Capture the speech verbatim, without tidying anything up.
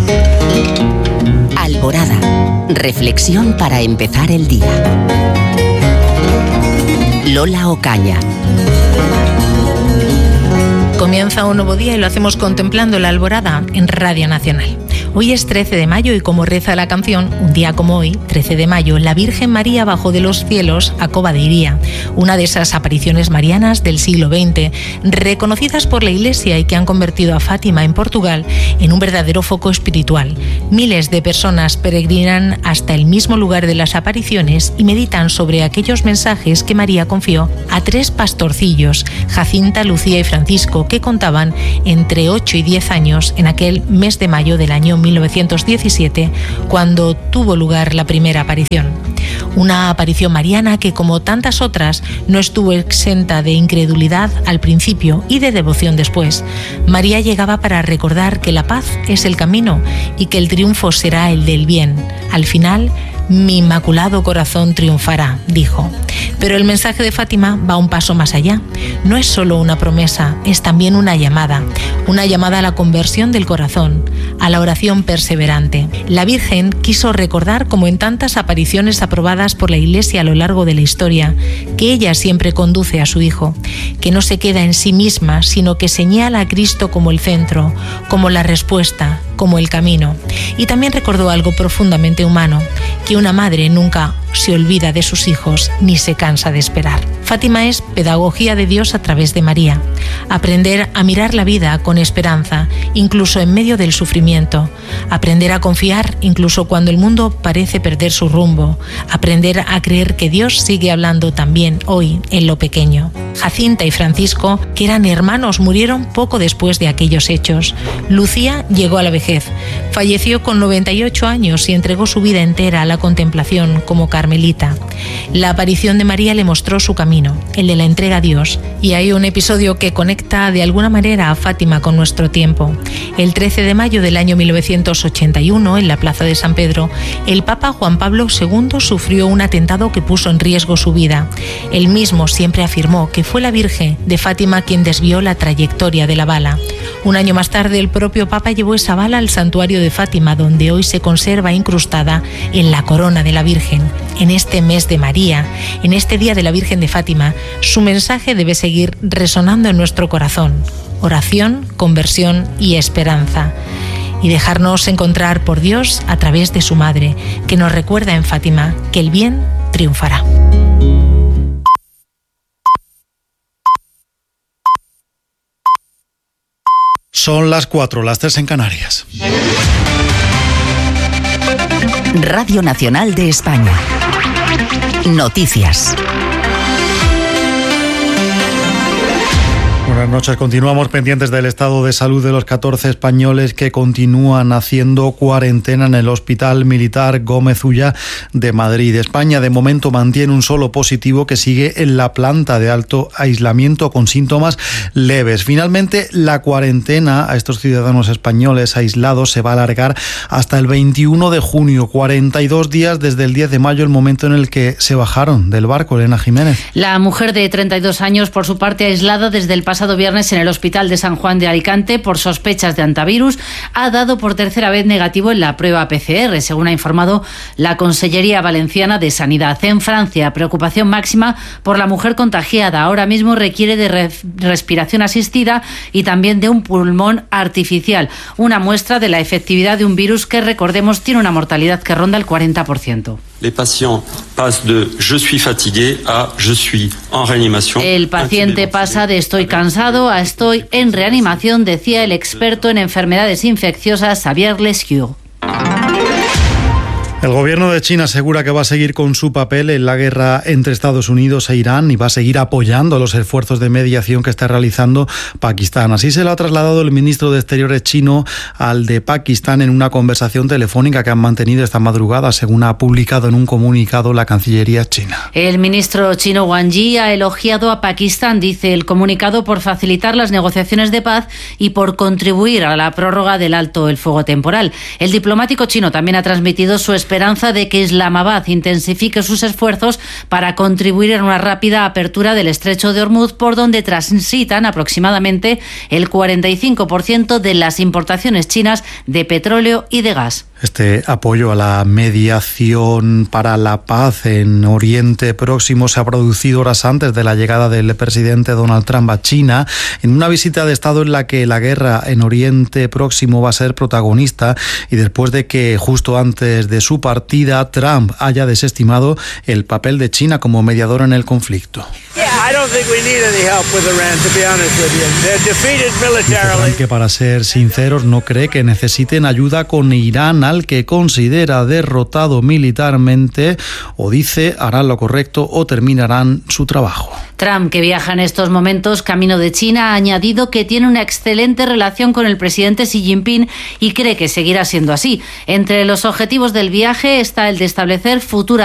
Alborada. Reflexión para empezar el día. Lola Ocaña. Comienza un nuevo día y lo hacemos contemplando la alborada en Radio Nacional. Hoy es trece de mayo y como reza la canción, un día como hoy, trece de mayo, la Virgen María bajó de los cielos a Cova de Iría, una de esas apariciones marianas del siglo veinte, reconocidas por la Iglesia y que han convertido a Fátima en Portugal en un verdadero foco espiritual. Miles de personas peregrinan hasta el mismo lugar de las apariciones y meditan sobre aquellos mensajes que María confió a tres pastorcillos, Jacinta, Lucía y Francisco, que contaban entre ocho y diez años en aquel mes de mayo del año mil novecientos diecisiete, cuando tuvo lugar la primera aparición. Una aparición mariana que, como tantas otras, no estuvo exenta de incredulidad al principio y de devoción después. María llegaba para recordar que la paz es el camino y que el triunfo será el del bien. Al final, mi inmaculado corazón triunfará, dijo. Pero el mensaje de Fátima va un paso más allá. No es solo una promesa, es también una llamada. Una llamada a la conversión del corazón, a la oración perseverante. La Virgen quiso recordar, como en tantas apariciones aprobadas por la Iglesia a lo largo de la historia, que ella siempre conduce a su Hijo, que no se queda en sí misma, sino que señala a Cristo como el centro, como la respuesta, como el camino. Y también recordó algo profundamente humano, que una madre nunca se olvida de sus hijos ni se cansa de esperar. Fátima es pedagogía de Dios a través de María. Aprender a mirar la vida con esperanza, incluso en medio del sufrimiento. Aprender a confiar incluso cuando el mundo parece perder su rumbo. Aprender a creer que Dios sigue hablando también hoy en lo pequeño. Jacinta y Francisco, que eran hermanos, murieron poco después de aquellos hechos. Lucía llegó a la vejez. Falleció con noventa y ocho años y entregó su vida entera a la contemplación como carmelita. La aparición de María le mostró su camino, el de la entrega a Dios, y hay un episodio que conecta de alguna manera a Fátima con nuestro tiempo. El trece de mayo del año mil novecientos ochenta y uno, en la Plaza de San Pedro, el Papa Juan Pablo segundo sufrió un atentado que puso en riesgo su vida. Él mismo siempre afirmó que fue la Virgen de Fátima quien desvió la trayectoria de la bala. Un año más tarde, el propio Papa llevó esa bala al santuario de Fátima, donde hoy se conserva incrustada en la corona de la Virgen. En este mes de María, en este día de la Virgen de Fátima, su mensaje debe seguir resonando en nuestro corazón. Oración, conversión y esperanza. Y dejarnos encontrar por Dios a través de su madre, que nos recuerda en Fátima que el bien triunfará. Son las cuatro, las tres en Canarias. Radio Nacional de España. Noticias. Buenas noches. Continuamos pendientes del estado de salud de los catorce españoles que continúan haciendo cuarentena en el Hospital Militar Gómez Ulla de Madrid. España de momento mantiene un solo positivo que sigue en la planta de alto aislamiento con síntomas leves. Finalmente, la cuarentena a estos ciudadanos españoles aislados se va a alargar hasta el veintiuno de junio, cuarenta y dos días desde el diez de mayo, el momento en el que se bajaron del barco. Elena Jiménez. La mujer de treinta y dos años, por su parte, aislada desde el pasado viernes en el Hospital de San Juan de Alicante por sospechas de antivirus, ha dado por tercera vez negativo en la prueba P C R, según ha informado la Consellería Valenciana de Sanidad. En Francia, preocupación máxima por la mujer contagiada. Ahora mismo requiere de re- respiración asistida y también de un pulmón artificial, una muestra de la efectividad de un virus que, recordemos, tiene una mortalidad que ronda el cuarenta por ciento. Les patients passent de je suis fatigué a je suis en reanimación. El paciente pasa de estoy cansado a estoy en reanimación, decía el experto en enfermedades infecciosas Xavier Lescure. El gobierno de China asegura que va a seguir con su papel en la guerra entre Estados Unidos e Irán y va a seguir apoyando los esfuerzos de mediación que está realizando Pakistán. Así se lo ha trasladado el ministro de Exteriores chino al de Pakistán en una conversación telefónica que han mantenido esta madrugada, según ha publicado en un comunicado la Cancillería china. El ministro chino Wang Yi ha elogiado a Pakistán, dice el comunicado, por facilitar las negociaciones de paz y por contribuir a la prórroga del alto el fuego temporal. El diplomático chino también ha transmitido su esperanza esperanza de que Islamabad intensifique sus esfuerzos para contribuir en una rápida apertura del estrecho de Hormuz, por donde transitan aproximadamente el cuarenta y cinco por ciento de las importaciones chinas de petróleo y de gas. Este apoyo a la mediación para la paz en Oriente Próximo se ha producido horas antes de la llegada del presidente Donald Trump a China, en una visita de Estado en la que la guerra en Oriente Próximo va a ser protagonista, y después de que justo antes de su partida Trump haya desestimado el papel de China como mediador en el conflicto. Dice que, para ser sinceros, no cree que necesiten ayuda con Irán, al que considera derrotado militarmente, o dice harán lo correcto o terminarán su trabajo. Trump, que viaja en estos momentos camino de China, ha añadido que tiene una excelente relación con el presidente Xi Jinping y cree que seguirá siendo así. Entre los objetivos del viaje está el de establecer futuras